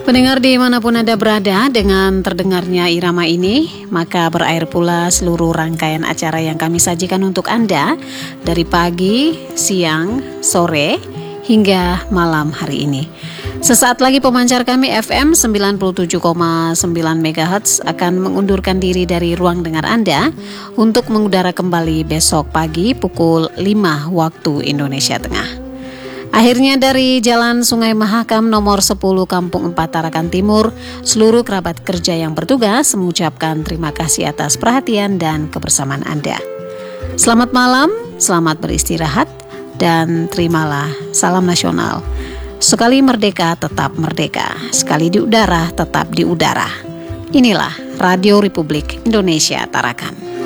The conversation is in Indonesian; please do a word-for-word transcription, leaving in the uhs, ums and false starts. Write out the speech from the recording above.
Pendengar dimanapun Anda berada, dengan terdengarnya irama ini, maka berakhir pula seluruh rangkaian acara yang kami sajikan untuk Anda dari pagi, siang, sore, hingga malam hari ini. Sesaat lagi pemancar kami F M sembilan puluh tujuh koma sembilan megahertz akan mengundurkan diri dari ruang dengar Anda untuk mengudara kembali besok pagi pukul lima waktu Indonesia Tengah. Akhirnya dari Jalan Sungai Mahakam nomor sepuluh Kampung empat Tarakan Timur, seluruh kerabat kerja yang bertugas mengucapkan terima kasih atas perhatian dan kebersamaan Anda. Selamat malam, selamat beristirahat, dan terimalah salam nasional. Sekali merdeka tetap merdeka, sekali di udara tetap di udara. Inilah Radio Republik Indonesia Tarakan.